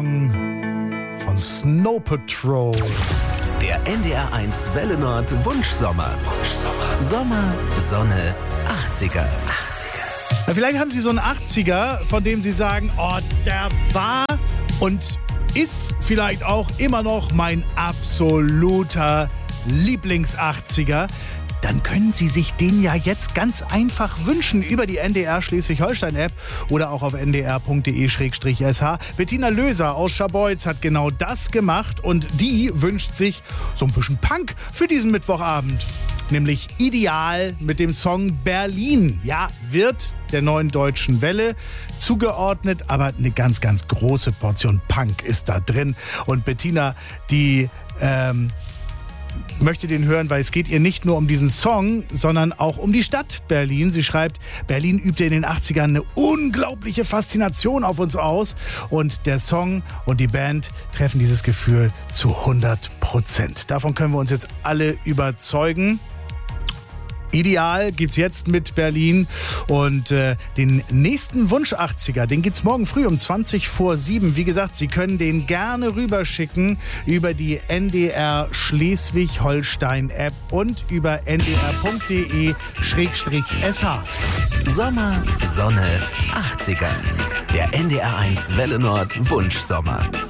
Song von Snow Patrol. Der NDR1 Welle Nord Wunschsommer. Sommer, Sonne, 80er. Na, vielleicht haben Sie so einen 80er, von dem Sie sagen, oh, der war und ist vielleicht auch immer noch mein absoluter Lieblings-80er. Dann können Sie sich den ja jetzt ganz einfach wünschen über die NDR Schleswig-Holstein-App oder auch auf ndr.de/sh. Bettina Löser aus Scharbeutz hat genau das gemacht und die wünscht sich so ein bisschen Punk für diesen Mittwochabend. Nämlich Ideal mit dem Song Berlin. Ja, wird der Neuen Deutschen Welle zugeordnet, aber eine ganz, ganz große Portion Punk ist da drin. Und Bettina, die möchte den hören, weil es geht ihr nicht nur um diesen Song, sondern auch um die Stadt Berlin. Sie schreibt, Berlin übte in den 80ern eine unglaubliche Faszination auf uns aus und der Song und die Band treffen dieses Gefühl zu 100%. Davon können wir uns jetzt alle überzeugen. Ideal gibt's jetzt mit Berlin und den nächsten Wunsch 80er, den gibt's morgen früh um 7:20. Wie gesagt, Sie können den gerne rüberschicken über die NDR Schleswig-Holstein-App und über ndr.de/sh. Sommer, Sonne, 80er. Der NDR1 Welle Nord Wunschsommer.